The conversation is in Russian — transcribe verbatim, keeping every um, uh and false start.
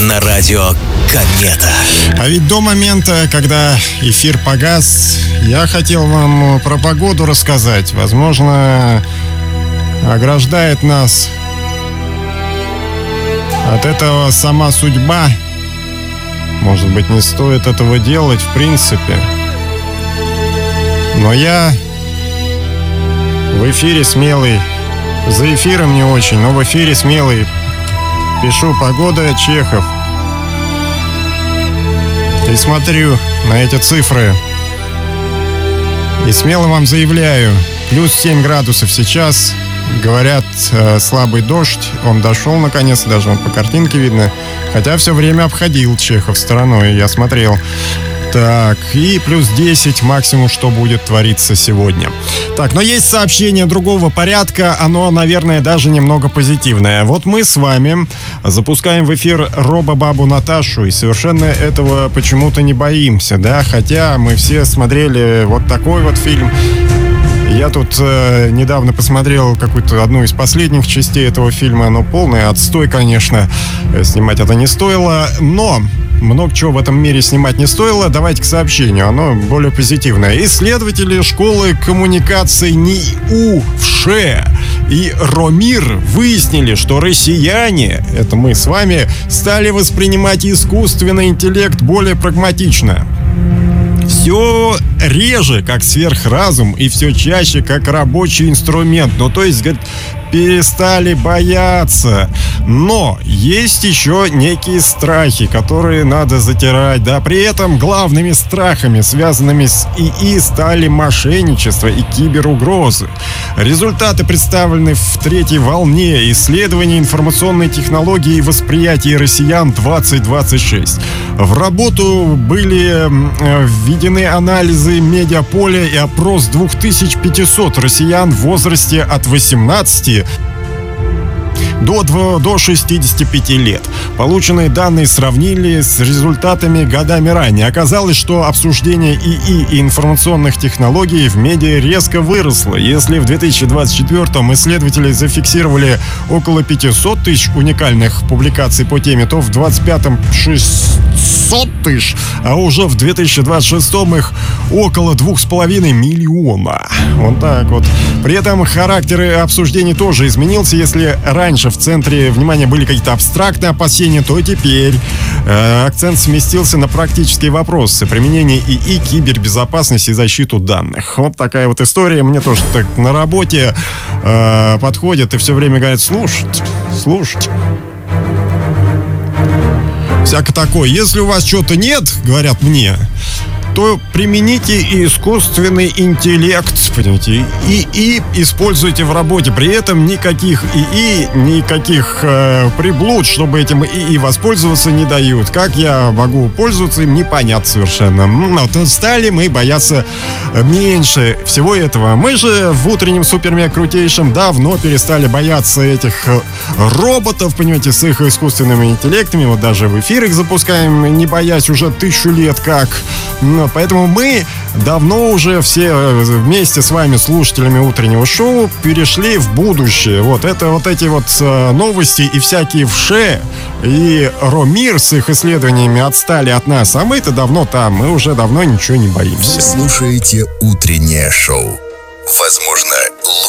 на радио Комета. А ведь до момента, когда эфир погас, я хотел вам про погоду рассказать. Возможно, ограждает нас от этого сама судьба. Может быть, не стоит этого делать в принципе. Но я в эфире смелый. За эфиром не очень, но в эфире смелый. Пишу «Погода, Чехов». И смотрю на эти цифры. И смело вам заявляю, плюс семь градусов сейчас. Говорят, э, слабый дождь. Он дошел наконец, даже он по картинке видно. Хотя все время обходил Чехов стороной, я смотрел. Так, и плюс десять максимум, что будет твориться сегодня. Так, но есть сообщение другого порядка. Оно, наверное, даже немного позитивное. Вот мы с вами запускаем в эфир Робобабу Наташу. И совершенно этого почему-то не боимся, да? Хотя мы все смотрели вот такой вот фильм. Я тут э, недавно посмотрел какую-то одну из последних частей этого фильма. Ну, полный отстой, конечно. Снимать это не стоило. Но много чего в этом мире снимать не стоило. Давайте к сообщению. Оно более позитивное. Исследователи школы коммуникаций НИУ-ВШЭ и РОМИР выяснили, что россияне, это мы с вами, стали воспринимать искусственный интеллект более прагматично. Все реже как сверхразум и все чаще как рабочий инструмент. Ну, то есть, говорит, перестали бояться. Но есть еще некие страхи, которые надо затирать. Да, при этом главными страхами, связанными с ИИ, стали мошенничество и киберугрозы. Результаты представлены в третьей волне исследований информационной технологии и восприятия россиян двадцать двадцать шесть. В работу были введены анализы медиаполя и опрос две тысячи пятьсот россиян в возрасте от восемнадцати До, до шестидесяти пяти лет. Полученные данные сравнили с результатами годами ранее. Оказалось, что обсуждение ИИ и информационных технологий в медиа резко выросло. Если в две тысячи двадцать четвёртом исследователи зафиксировали около пятисот тысяч уникальных публикаций по теме, то в двадцать пятом шестьсот тысяч, а уже в две тысячи двадцать шестом их около двух с половиной миллиона. Вот так вот. При этом характер обсуждений тоже изменился. Если раньше в центре внимания были какие-то абстрактные опасения, то теперь э, акцент сместился на практические вопросы применения ИИ, кибербезопасности и защиту данных. Вот такая вот история. Мне тоже так на работе э, подходят и все время говорят: слушать, слушать. Всяко такое. Если у вас чего-то нет, говорят мне, то примените искусственный интеллект, понимаете, ИИ используйте в работе. При этом никаких ИИ, никаких э, приблуд, чтобы этим ИИ воспользоваться, не дают. Как я могу пользоваться им, непонятно совершенно. Но стали мы бояться меньше всего этого. Мы же в утреннем супер-мега крутейшем давно перестали бояться этих роботов, понимаете, с их искусственными интеллектами. Вот даже в эфир их запускаем, не боясь уже тысячу лет как. Поэтому мы давно уже все вместе с вами, слушателями утреннего шоу, перешли в будущее. Вот это вот эти вот новости и всякие ВШЭ и РОМИР с их исследованиями отстали от нас. А мы-то давно там, мы уже давно ничего не боимся. Слушаете утреннее шоу. Возможно, лучше.